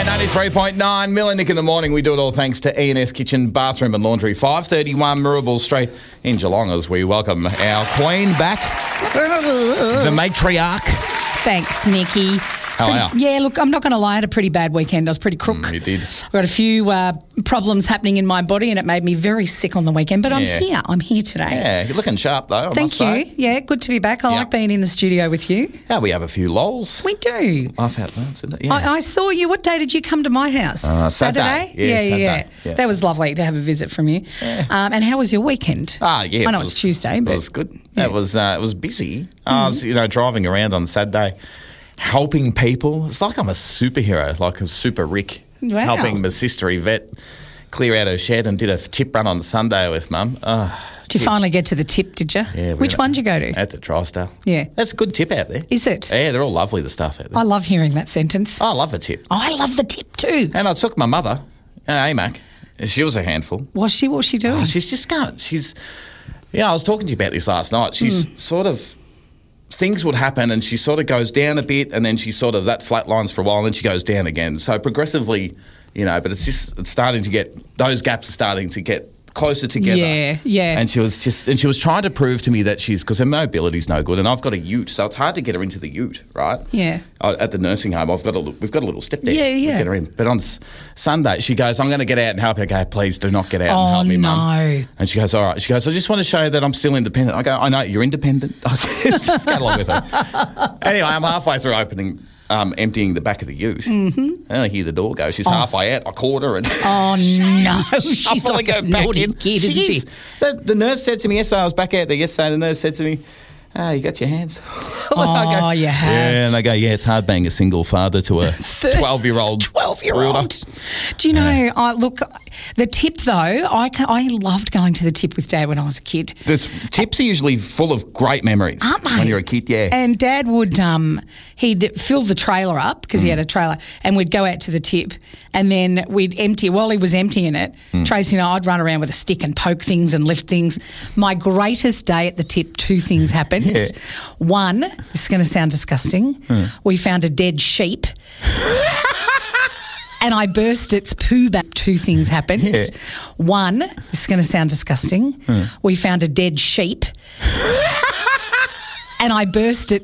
93.9 Mill and Nick in the morning. We do it all thanks to E&S Kitchen, Bathroom and Laundry, 531 Mirabel Street in Geelong, as we welcome our queen back, the matriarch. Thanks, Nicky. How are you? Yeah, look, I'm not going to lie. I had a pretty bad weekend. I was pretty crook. You did. I got a few problems happening in my body and it made me very sick on the weekend. But I'm here. I'm here today. Yeah, you're looking sharp though, I must Thank you. say. Yeah, good to be back. I like being in the studio with you. Yeah, we have a few lols. We do. I've had that, isn't it? Yeah. I saw you. What day did you come to my house? Saturday. Yeah, Saturday. Yeah. That was lovely to have a visit from you. Yeah. And how was your weekend? Yeah. I know it's Tuesday, but it was good. Yeah. It was busy. I was, driving around on Saturday, helping people. It's like I'm a superhero, like a super Rick, Wow. helping my sister Yvette clear out her shed, and did a tip run on Sunday with Mum. Did you finally get to the tip, did you? Yeah. Which one did you go to? At the TriStar. Yeah. That's a good tip out there. Is it? Yeah, they're all lovely, the stuff out there. I love hearing that sentence. I love a tip. Oh, I love the tip too. And I took my mother, AMAC. She was a handful. Was she? What was she doing? She's just can't. I was talking to you about this last night. She's sort of, things would happen and she sort of goes down a bit and then she sort of, that flatlines for a while and then she goes down again. So progressively, but it's starting to get, those gaps are starting to get closer together. Yeah. And she was trying to prove to me that because her mobility's no good and I've got a ute, so it's hard to get her into the ute, right? Yeah. At the nursing home, we've got a little step there. Yeah. We get her in. But on Sunday, she goes, I'm going to get out and help her. I go, please do not get out and help me, Mum. No. And she goes, all right. She goes, I just want to show you that I'm still independent. I go, I know, you're independent. Just go along with her. Anyway, I'm halfway through emptying the back of the ute. Mm-hmm. And I hear the door go. She's halfway out. I caught her. And oh, no. She's like a naughty kid, isn't she? The nurse said to me yesterday, I was back out there yesterday, the nurse said to me, you got your hands. Oh, you have. Yeah, and I go, it's hard being a single father to a 12-year-old. 12-year-old. Do you know, look, the tip though, I loved going to the tip with Dad when I was a kid. Tips are usually full of great memories. Aren't they? When you're a kid, yeah. And Dad would, he'd fill the trailer up because he had a trailer and we'd go out to the tip and then we'd empty, while he was emptying it, Tracy and I'd run around with a stick and poke things and lift things. My greatest day at the tip, two things happened. Yeah. One, this is going to sound disgusting, we found a dead sheep and I burst its poo back. Two things happened. Yeah. One, this is going to sound disgusting, we found a dead sheep and I burst it.